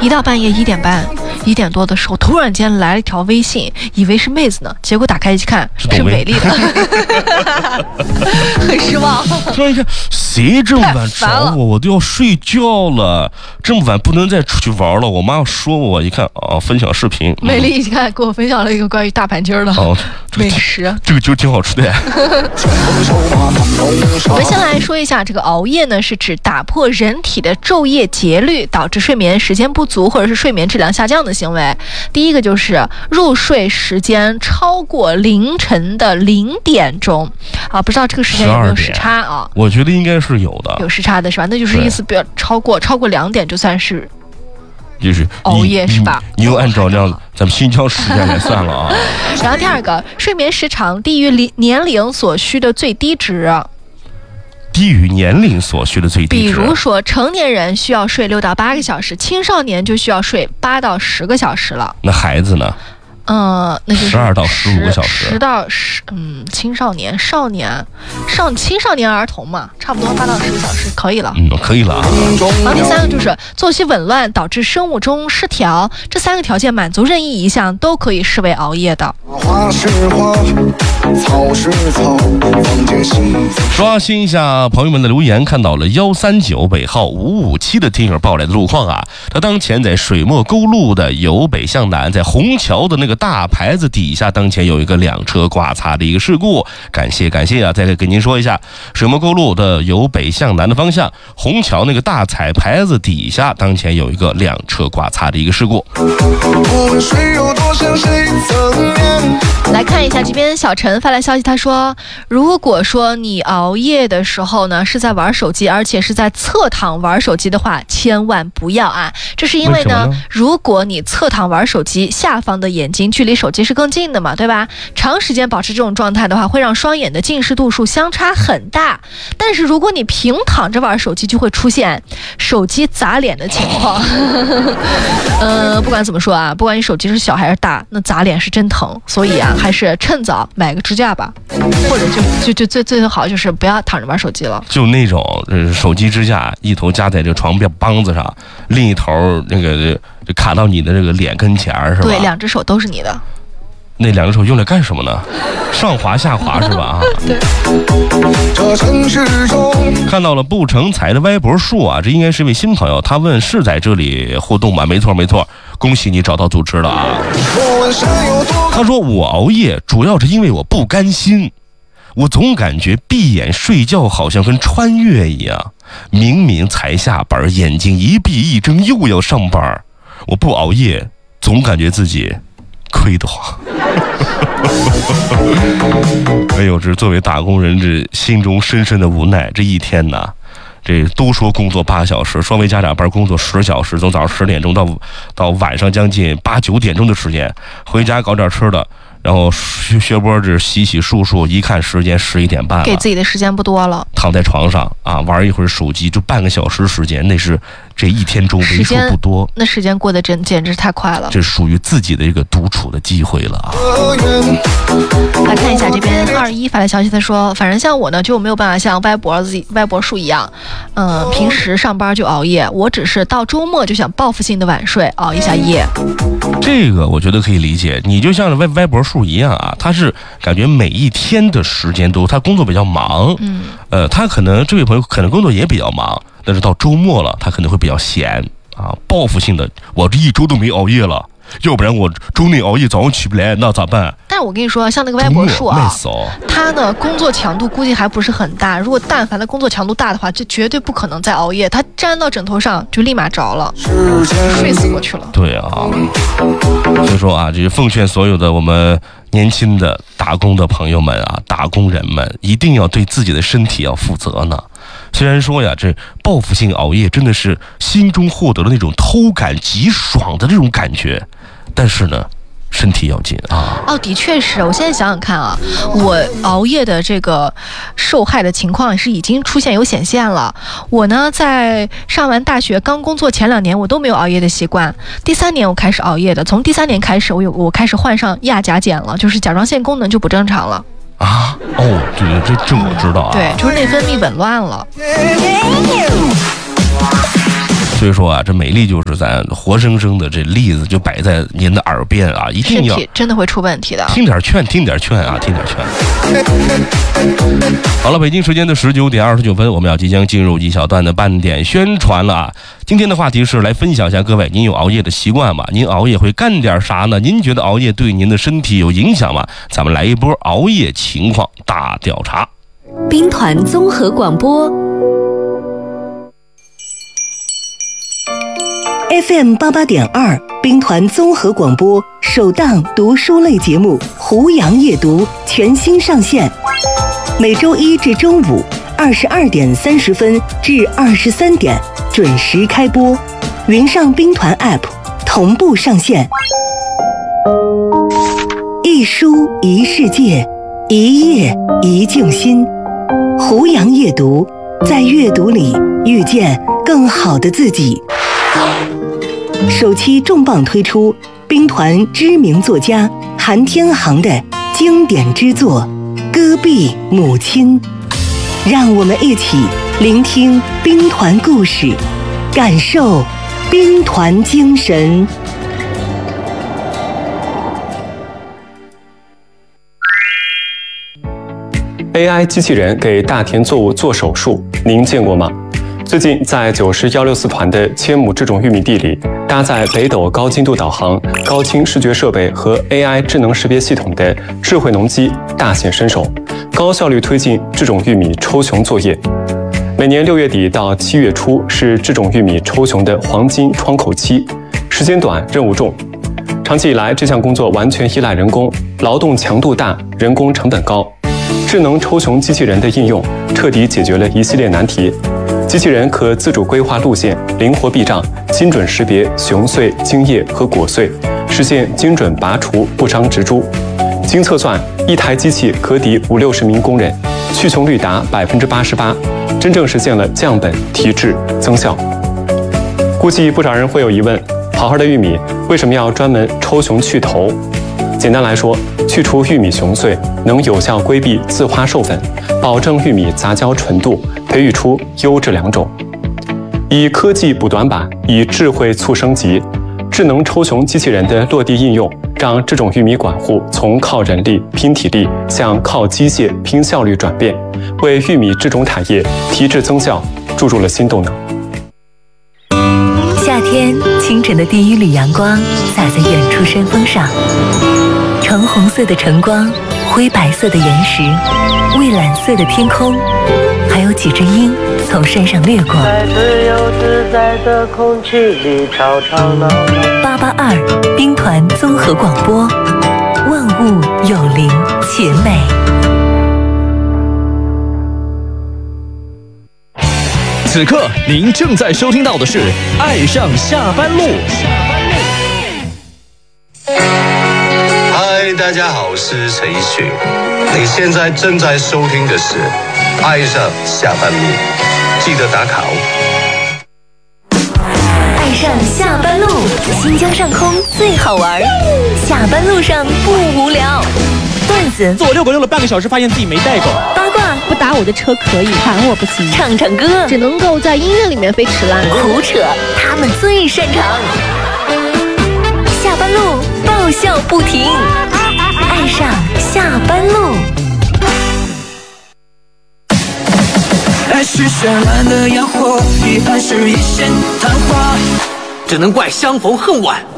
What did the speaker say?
一到半夜1点半、1点多的时候，突然间来了一条微信，以为是妹子呢，结果打开一看是美丽的，很失望。 突然一看，谁这么晚找我？我都要睡觉了，这么晚不能再出去玩了。我妈要说我，一看啊，分享视频， 美丽一看给我分享了一个关于大盘鸡的美食， 这个就挺好吃的。 我们先来说一下，这个熬夜呢是指打破人体的昼夜节律，导致睡眠时间不足或者是睡眠质量下降的行为。第一个就是入睡时间超过凌晨的0点钟啊，不知道这个时间有没有时差啊？ 我觉得应该是有的， 有时差的是吧？那就是意思不要超过2点就算是。 就是熬夜是吧？ 你又按照这样咱们新疆时间来算了啊。 然后第二个，睡眠时长低于年龄所需的最低值。 低于年龄所需的最低值。比如说，成年人需要睡6到8个小时，青少年就需要睡8到10个小时了。 那孩子呢？ 那就是 12到15个小时。 10到10，青少年、青少年儿童嘛，差不多8到10个小时可以了。 可以了啊。 然后第三个就是作息紊乱导致生物钟失调，这3个条件满足任意一项都可以视为熬夜的。 花是花，草是草，房间幸福。 刷新一下朋友们的留言，看到了139尾号557的听友报来的路况啊，他当前在水墨沟路的由北向南，在虹桥的那个大牌子底下，当前有一个2车刮擦的一个事故。感谢啊！再给您说一下，水墨沟路的由北向南的方向，虹桥那个大彩牌子底下，当前有一个2车刮擦的一个事故。 来看一下这边小陈发来消息，他说，如果说你熬夜的时候呢是在玩手机，而且是在侧躺玩手机的话，千万不要啊！这是因为呢，如果你侧躺玩手机，下方的眼睛距离手机是更近的嘛，对吧？长时间保持这种状态的话，会让双眼的近视度数相差很大。但是如果你平躺着玩手机，就会出现手机砸脸的情况。不管怎么说啊，不管你手机是小还是大，那砸脸是真疼。所以啊，还是趁早买个支架吧，或者就最好就是不要躺着玩手机了。 就那种手机支架，一头夹在这个床边帮子上，另一头那个就卡到你的这个脸跟前是吧？ 对，2只手都是你的。 那2个手用来干什么呢？上滑下滑是吧？ 对。 看到了不成才的歪脖树啊，这应该是一位新朋友，他问是在这里互动吗？没错，恭喜你找到组织了啊！他说我熬夜主要是因为我不甘心，我总感觉闭眼睡觉好像跟穿越一样，明明才下班，眼睛一闭一睁又要上班，我不熬夜总感觉自己亏得慌。哎呦，这作为打工人，这心中深深的无奈。这一天呢，这都说工作8小时，稍微加点班工作10小时，从早上10点钟到晚上将近8、9点钟的时间，回家搞点吃的，然后薛波这洗漱，一看时间11点半了， 给自己的时间不多了， 躺在床上啊玩一会儿手机，就半个小时时间，那是这一天中为数不多。 那时间过得简直太快了， 这属于自己的一个独处的机会了啊。 来看一下这边21发来消息，他说，反正像我呢，就没有办法像歪脖树一样，平时上班就熬夜，我只是到周末就想报复性的晚睡，熬一下夜。 这个我觉得可以理解，你就像是歪脖树一样啊，他是感觉每一天的时间他工作比较忙，他可能这位朋友可能工作也比较忙，但是到周末了，他可能会比较闲啊，报复性的，我这一周都没熬夜了，要不然我周内熬夜早上起不来，那咋办？ 但是我跟你说，像那个歪脖树啊，他呢工作强度估计还不是很大，如果但凡他工作强度大的话，就绝对不可能再熬夜，他粘到枕头上就立马着了，睡死过去了。 对啊，所以说啊，这奉劝所有的我们年轻的打工的朋友们啊，打工人们一定要对自己的身体要负责呢。虽然说呀，这报复性熬夜真的是心中获得了那种偷感极爽的这种感觉，但是呢，身体要紧啊。 的确是。我现在想想看啊，我熬夜的这个受害的情况是已经出现有显现了。我呢，在上完大学刚工作前2年，我都没有熬夜的习惯。第3年我开始熬夜的，从第3年开始，我开始患上亚甲减了，就是甲状腺功能就不正常了。 啊，这我知道啊。 对，就是内分泌紊乱了。 所所以说啊，这美丽就是咱活生生的这例子就摆在您的耳边啊，一定要身体真的会出问题的。 听点劝，听点劝啊，听点劝。好了，北京时间的19点29分，我们要即将进入一小段的半点宣传了啊。今天的话题是来分享一下各位，您有熬夜的习惯吗？您熬夜会干点啥呢？您觉得熬夜对您的身体有影响吗？咱们来一波熬夜情况大调查。 兵团综合广播 FM 88.2兵团综合广播首档读书类节目《胡杨夜读》全新上线，每周一至周五22点30分至23点准时开播，云上兵团 App 同步上线。一书一世界，一夜一静心。胡杨夜读，在阅读里遇见更好的自己。首期重磅推出兵团知名作家韩天航的经典之作《戈壁母亲》，让我们一起聆听兵团故事，感受兵团精神。 AI 机器人给大田作物做手术，您见过吗？最近在90164团的千亩这种玉米地里，搭载北斗高精度导航、高清视觉设备和 AI 智能识别系统的智慧农机大显身手，高效率推进这种玉米抽熊作业。每年6月底到7月初是这种玉米抽熊的黄金窗口期，时间短，任务重。长期以来，这项工作完全依赖人工，劳动强度大，人工成本高。智能抽熊机器人的应用彻底解决了一系列难题。机器人可自主规划路线，灵活避障，精准识别熊穗、茎叶和果穗，实现精准拔除，不伤植株。经测算，一台机器可抵50-60名工人，去熊率达88%，真正实现了降本提质增效。估计不少人会有疑问：好好的玉米为什么要专门抽熊去头？简单来说，去除玉米熊穗能有效规避自花授粉，保证玉米杂交纯度，培育出优质良种。以科技补短板，以智慧促升级。智能抽熊机器人的落地应用，让这种玉米管护从靠人力拼体力向靠机械拼效率转变，为玉米这种产业提质增效注入了新动能。 夏天清晨的第一缕阳光洒在远处山峰上，橙红色的晨光，灰白色的岩石，蔚蓝色的天空，还有几只鹰从山上掠过。 在自由自在的空气里吵吵闹闹。 882兵团综合广播，万物有灵且美。 此刻您正在收听到的是《爱上下班路》。 嗨，大家好，我是陈奕迅。你现在正在收听的是《爱上下班路》，记得打卡哦。 爱上下班路，新疆上空最好玩，下班路上不无聊。段子， 坐遛狗遛了半个小时，发现自己没带狗。 八卦， 不打我的车可以，喊我不行。 唱唱歌， 只能够在音乐里面飞驰烂。 胡扯，他们最擅长。下班路爆笑不停，爱上下班路。 爱是绚烂的烟火，彼岸是一线昙花， 只能怪相逢恨晚。